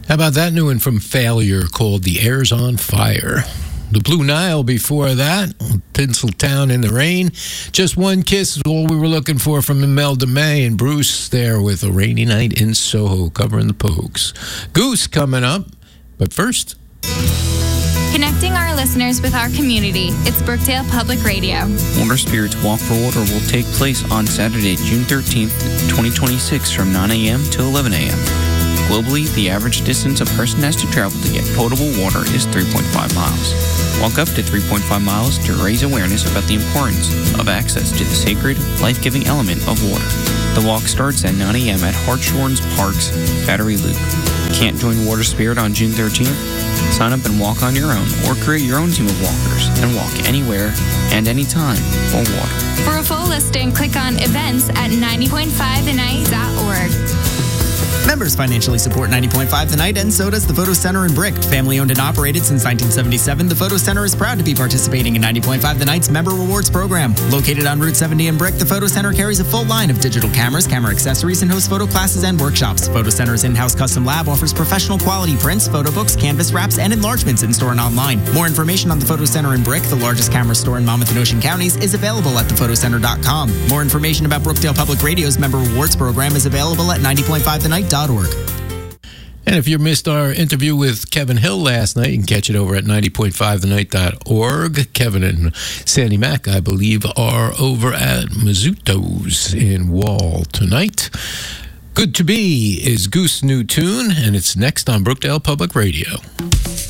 How about that new one from Failure called The Air's on Fire? The Blue Nile before that, Tinseltown in the Rain. Just One Kiss is all we were looking for from Imelda May, and Bruce there with A Rainy Night in Soho covering the Pogues. Goose coming up, but first... Connecting our listeners with our community, it's Brookdale Public Radio. Water Spirits Walk for Water will take place on Saturday, June 13th, 2026 from 9 a.m. to 11 a.m. Globally, the average distance a person has to travel to get potable water is 3.5 miles. Walk up to 3.5 miles to raise awareness about the importance of access to the sacred, life-giving element of water. The walk starts at 9 a.m. at Hartshorns Park's Battery Loop. Can't join Water Spirit on June 13th? Sign up and walk on your own, or create your own team of walkers and walk anywhere and anytime for water. For a full listing, click on events at 90.5thenight.org. Members financially support 90.5 The Night, and so does the Photo Center in Brick. Family owned and operated since 1977, the Photo Center is proud to be participating in 90.5 The Night's Member Rewards program. Located on Route 70 in Brick, the Photo Center carries a full line of digital cameras, camera accessories, and hosts photo classes and workshops. Photo Center's in-house custom lab offers professional quality prints, photo books, canvas wraps, and enlargements in-store and online. More information on the Photo Center in Brick, the largest camera store in Monmouth and Ocean counties, is available at thephotoCenter.com. More information about Brookdale Public Radio's Member Rewards program is available at 90.5thennight.org. And if you missed our interview with Kevin Hill last night, you can catch it over at 90.5thennight.org. Kevin and Sandy Mack, I believe, are over at Mazzuto's in Wall tonight. Good to Be is Goose's new tune, and it's next on Brookdale Public Radio.